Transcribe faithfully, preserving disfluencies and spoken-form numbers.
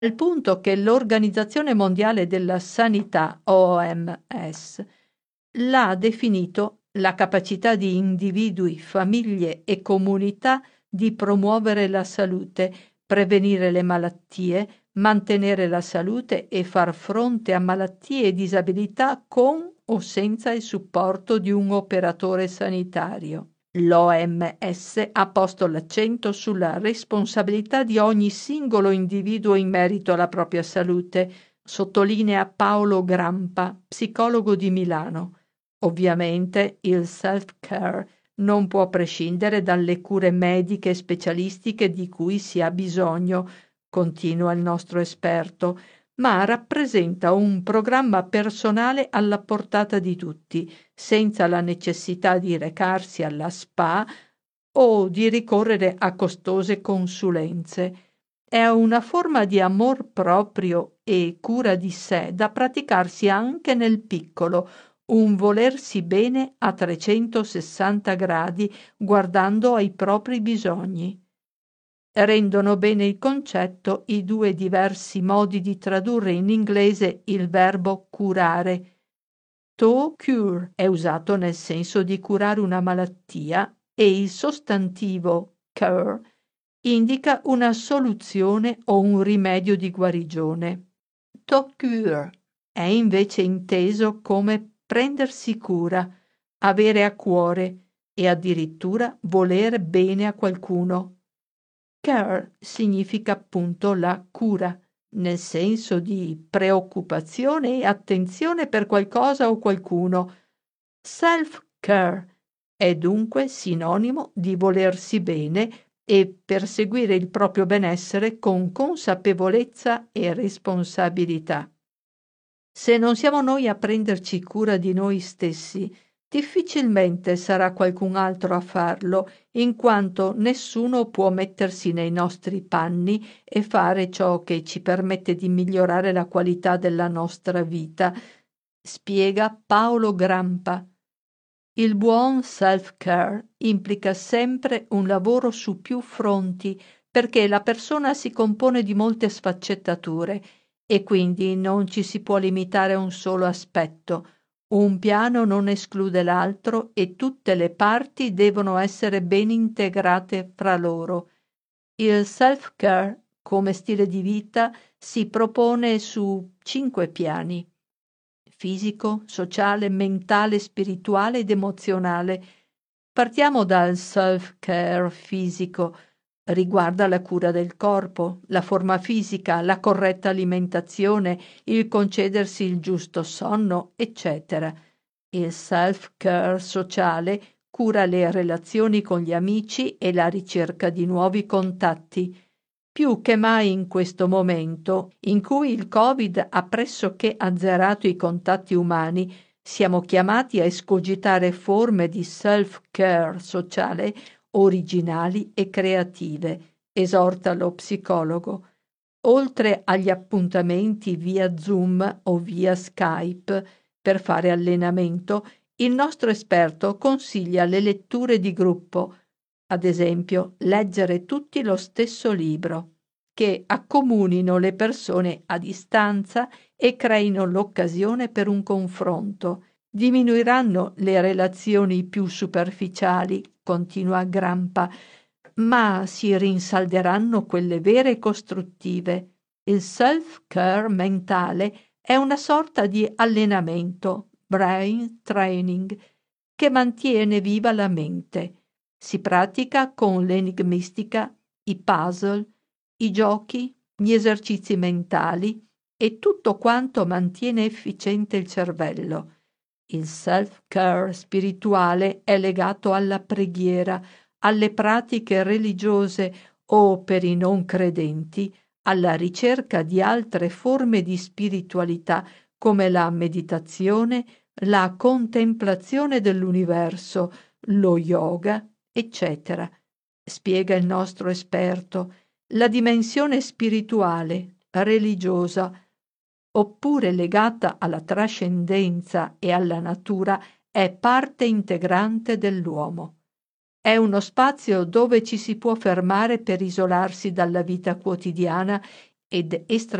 Al punto che l'Organizzazione Mondiale della Sanità, O M S, l'ha definito la capacità di individui, famiglie e comunità di promuovere la salute, prevenire le malattie, mantenere la salute e far fronte a malattie e disabilità con o senza il supporto di un operatore sanitario. L'O M S ha posto l'accento sulla responsabilità di ogni singolo individuo in merito alla propria salute, sottolinea Paolo Grampa, psicologo di Milano. Ovviamente il self-care non può prescindere dalle cure mediche e specialistiche di cui si ha bisogno, continua il nostro esperto, ma rappresenta un programma personale alla portata di tutti, senza la necessità di recarsi alla spa o di ricorrere a costose consulenze. È una forma di amor proprio e cura di sé da praticarsi anche nel piccolo, un volersi bene a trecentosessanta gradi guardando ai propri bisogni. Rendono bene il concetto i due diversi modi di tradurre in inglese il verbo curare. To cure è usato nel senso di curare una malattia e il sostantivo cure indica una soluzione o un rimedio di guarigione. To cure è invece inteso come prendersi cura, avere a cuore e addirittura voler bene a qualcuno. Care significa appunto la cura, nel senso di preoccupazione e attenzione per qualcosa o qualcuno. Self-care è dunque sinonimo di volersi bene e perseguire il proprio benessere con consapevolezza e responsabilità. Se non siamo noi a prenderci cura di noi stessi, difficilmente sarà qualcun altro a farlo, in quanto nessuno può mettersi nei nostri panni e fare ciò che ci permette di migliorare la qualità della nostra vita, spiega Paolo Grampa. Il buon self-care implica sempre un lavoro su più fronti, perché la persona si compone di molte sfaccettature e quindi non ci si può limitare a un solo aspetto. Un piano non esclude l'altro e tutte le parti devono essere ben integrate fra loro. Il self-care come stile di vita si propone su cinque piani: fisico, sociale, mentale, spirituale ed emozionale. Partiamo dal self-care fisico. Riguarda la cura del corpo, la forma fisica, la corretta alimentazione, il concedersi il giusto sonno, eccetera. Il self-care sociale cura le relazioni con gli amici e la ricerca di nuovi contatti. Più che mai in questo momento, in cui il Covid ha pressoché azzerato i contatti umani, siamo chiamati a escogitare forme di self-care sociale originali e creative, esorta lo psicologo. Oltre agli appuntamenti via Zoom o via Skype per fare allenamento, il nostro esperto consiglia le letture di gruppo, ad esempio leggere tutti lo stesso libro, che accomunino le persone a distanza e creino l'occasione per un confronto. Diminuiranno le relazioni più superficiali, continua Grampa, ma si rinsalderanno quelle vere e costruttive. Il self-care mentale è una sorta di allenamento, brain training, che mantiene viva la mente. Si pratica con l'enigmistica, i puzzle, i giochi, gli esercizi mentali e tutto quanto mantiene efficiente il cervello. Il self-care spirituale è legato alla preghiera, alle pratiche religiose o, per i non credenti, alla ricerca di altre forme di spiritualità come la meditazione, la contemplazione dell'universo, lo yoga, eccetera. Spiega il nostro esperto, la dimensione spirituale, religiosa, oppure legata alla trascendenza e alla natura, è parte integrante dell'uomo. È uno spazio dove ci si può fermare per isolarsi dalla vita quotidiana ed